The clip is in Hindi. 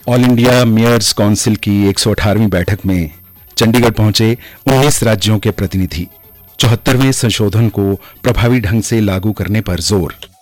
ऑल इंडिया मेयर्स काउंसिल की 118वीं बैठक में चंडीगढ़ पहुंचे 19 राज्यों के प्रतिनिधि। 74वें संशोधन को प्रभावी ढंग से लागू करने पर जोर।